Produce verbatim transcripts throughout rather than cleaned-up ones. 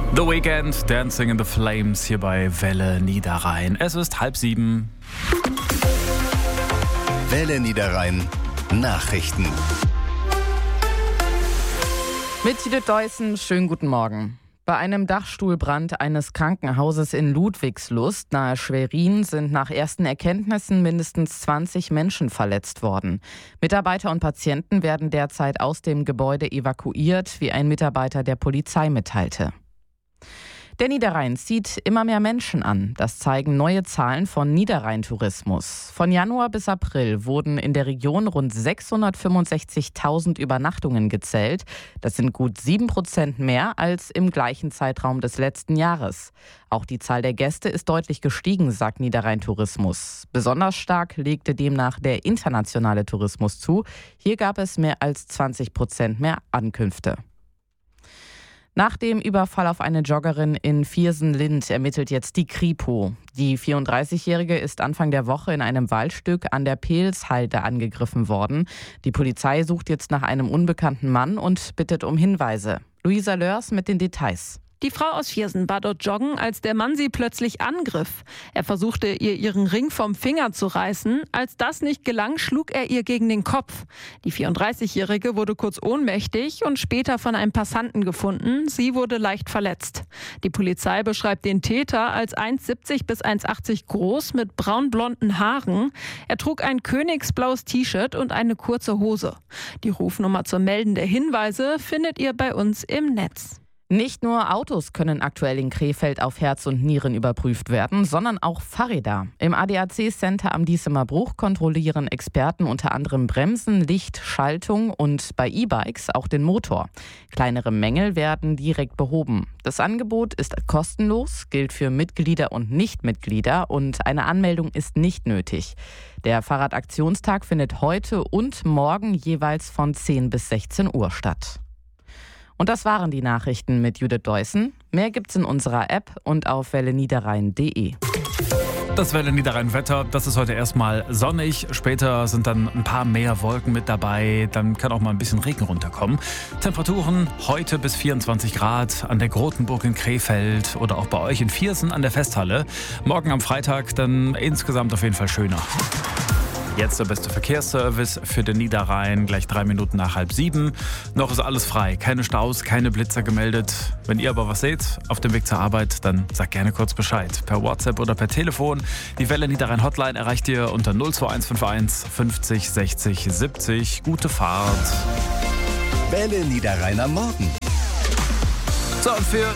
The Weeknd, Dancing in the Flames hier bei Welle Niederrhein. Es ist halb sieben. Welle Niederrhein Nachrichten. Mit Judith Deussen, schönen guten Morgen. Bei einem Dachstuhlbrand eines Krankenhauses in Ludwigslust nahe Schwerin sind nach ersten Erkenntnissen mindestens zwanzig Menschen verletzt worden. Mitarbeiter und Patienten werden derzeit aus dem Gebäude evakuiert, wie ein Mitarbeiter der Polizei mitteilte. Der Niederrhein zieht immer mehr Menschen an. Das zeigen neue Zahlen von Niederrhein Tourismus. Von Januar bis April wurden in der Region rund sechshundertfünfundsechzigtausend Übernachtungen gezählt. Das sind gut sieben Prozent mehr als im gleichen Zeitraum des letzten Jahres. Auch die Zahl der Gäste ist deutlich gestiegen, sagt Niederrhein Tourismus. Besonders stark legte demnach der internationale Tourismus zu. Hier gab es mehr als zwanzig Prozent mehr Ankünfte. Nach dem Überfall auf eine Joggerin in Viersen-Lind ermittelt jetzt die Kripo. Die vierunddreißigjährige ist Anfang der Woche in einem Waldstück an der Pelshalde angegriffen worden. Die Polizei sucht jetzt nach einem unbekannten Mann und bittet um Hinweise. Luisa Lörs mit den Details. Die Frau aus Viersen war dort joggen, als der Mann sie plötzlich angriff. Er versuchte, ihr ihren Ring vom Finger zu reißen. Als das nicht gelang, schlug er ihr gegen den Kopf. Die vierunddreißigjährige wurde kurz ohnmächtig und später von einem Passanten gefunden. Sie wurde leicht verletzt. Die Polizei beschreibt den Täter als eins Komma siebzig bis eins Komma achtzig groß mit braunblonden Haaren. Er trug ein königsblaues T-Shirt und eine kurze Hose. Die Rufnummer zum Melden der Hinweise findet ihr bei uns im Netz. Nicht nur Autos können aktuell in Krefeld auf Herz und Nieren überprüft werden, sondern auch Fahrräder. Im A D A C-Center am Diesemer Bruch kontrollieren Experten unter anderem Bremsen, Licht, Schaltung und bei E-Bikes auch den Motor. Kleinere Mängel werden direkt behoben. Das Angebot ist kostenlos, gilt für Mitglieder und Nichtmitglieder und eine Anmeldung ist nicht nötig. Der Fahrradaktionstag findet heute und morgen jeweils von zehn bis sechzehn Uhr statt. Und das waren die Nachrichten mit Judith Deussen. Mehr gibt's in unserer App und auf welle niederrhein punkt de. Das Welle Niederrhein Wetter, das ist heute erstmal sonnig. Später sind dann ein paar mehr Wolken mit dabei. Dann kann auch mal ein bisschen Regen runterkommen. Temperaturen heute bis vierundzwanzig Grad an der Grotenburg in Krefeld oder auch bei euch in Viersen an der Festhalle. Morgen am Freitag dann insgesamt auf jeden Fall schöner. Jetzt der beste Verkehrsservice für den Niederrhein, gleich drei Minuten nach halb sieben. Noch ist alles frei, keine Staus, keine Blitzer gemeldet. Wenn ihr aber was seht auf dem Weg zur Arbeit, dann sagt gerne kurz Bescheid. Per WhatsApp oder per Telefon. Die Welle Niederrhein Hotline erreicht ihr unter null zwei eins fünf eins fünfzig sechzig siebzig. Gute Fahrt. Welle Niederrhein am Morgen. So, und für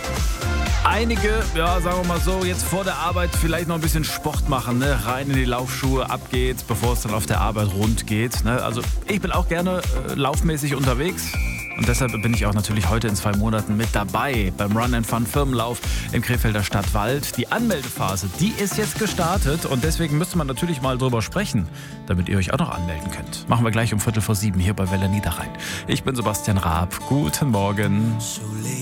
einige, ja, sagen wir mal so, jetzt vor der Arbeit vielleicht noch ein bisschen Sport machen, ne? Rein in die Laufschuhe, ab geht's, bevor es dann auf der Arbeit rund geht. Ne? Also ich bin auch gerne äh, laufmäßig unterwegs und deshalb bin ich auch natürlich heute in zwei Monaten mit dabei beim Run and Fun Firmenlauf im Krefelder Stadtwald. Die Anmeldephase, die ist jetzt gestartet und deswegen müsste man natürlich mal drüber sprechen, damit ihr euch auch noch anmelden könnt. Machen wir gleich um Viertel vor sieben hier bei Welle Niederrhein. Ich bin Sebastian Raab. Guten Morgen.